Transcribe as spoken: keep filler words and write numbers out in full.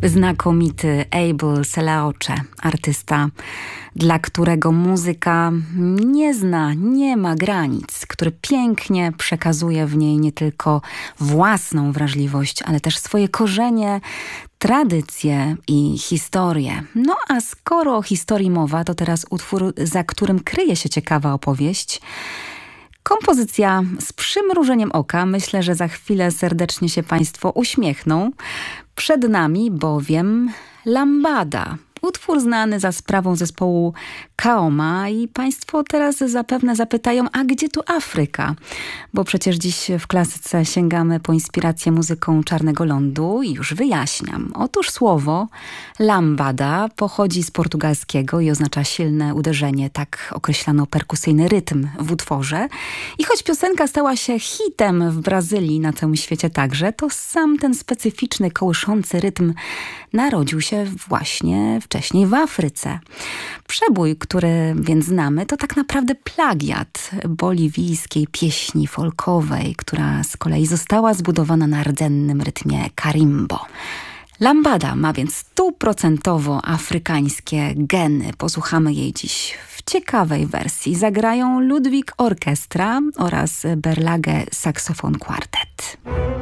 Znakomity Abel Selaocze, artysta, dla którego muzyka nie zna, nie ma granic, który pięknie przekazuje w niej nie tylko własną wrażliwość, ale też swoje korzenie, tradycje i historię. No a skoro o historii mowa, to teraz utwór, za którym kryje się ciekawa opowieść. Kompozycja z przymrużeniem oka. Myślę, że za chwilę serdecznie się Państwo uśmiechną. Przed nami bowiem Lambada. Utwór znany za sprawą zespołu Kaoma i Państwo teraz zapewne zapytają, a gdzie tu Afryka? Bo przecież dziś w klasyce sięgamy po inspirację muzyką Czarnego Lądu i już wyjaśniam. Otóż słowo lambada pochodzi z portugalskiego i oznacza silne uderzenie, tak określano perkusyjny rytm w utworze. I choć piosenka stała się hitem w Brazylii, na całym świecie także, to sam ten specyficzny, kołyszący rytm narodził się właśnie wcześniej w Afryce. Przebój, który więc znamy, to tak naprawdę plagiat boliwijskiej pieśni folkowej, która z kolei została zbudowana na rdzennym rytmie karimbo. Lambada ma więc stuprocentowo afrykańskie geny. Posłuchamy jej dziś w ciekawej wersji. Zagrają Ludwig Orkiestra oraz Berlage Saxofon Quartet.